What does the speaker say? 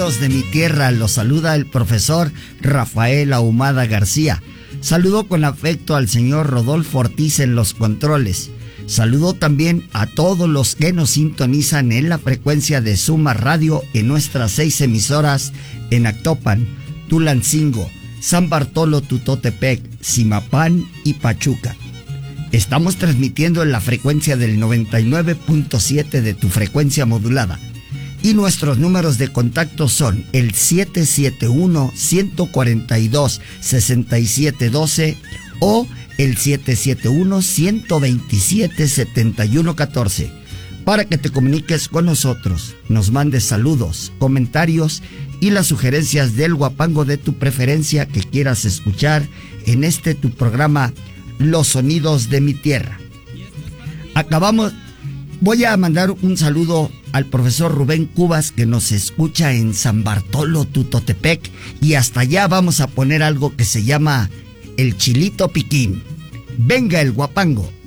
sonidos de mi tierra, los saluda el profesor Rafael Ahumada García. Saludo con afecto al señor Rodolfo Ortiz en los controles. Saludo también a todos los que nos sintonizan en la frecuencia de Suma Radio en nuestras 6 emisoras en Actopan, Tulancingo, San Bartolo Tutotepec, Zimapán y Pachuca. Estamos transmitiendo en la frecuencia del 99.7 de tu frecuencia modulada. Y nuestros números de contacto son el 771-142-6712 o el 771-127-7114 para que te comuniques con nosotros, nos mandes saludos, comentarios y las sugerencias del guapango de tu preferencia que quieras escuchar en este tu programa Los Sonidos de mi Tierra. Voy a mandar un saludo al profesor Rubén Cubas, que nos escucha en San Bartolo Tutotepec, y hasta allá vamos a poner algo que se llama el Chilito Piquín. Venga el guapango.